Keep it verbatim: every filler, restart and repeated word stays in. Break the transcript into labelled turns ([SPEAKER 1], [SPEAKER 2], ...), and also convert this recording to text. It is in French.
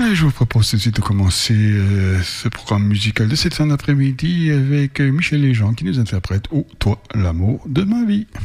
[SPEAKER 1] Ben, je vous propose tout de suite de commencer euh, ce programme musical de cette fin d'après-midi avec Michel Léjean qui nous interprète « Oh, toi, l'amour de ma vie ».